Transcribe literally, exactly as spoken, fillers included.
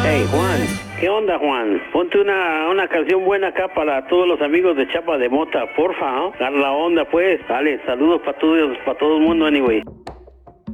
Hey, Juan, ¿qué onda, Juan? Ponte una, una canción buena acá para todos los amigos de Chapa de Mota, porfa, ¿no? Dar la onda, pues. Dale, saludos para todos, para todo el mundo, anyway.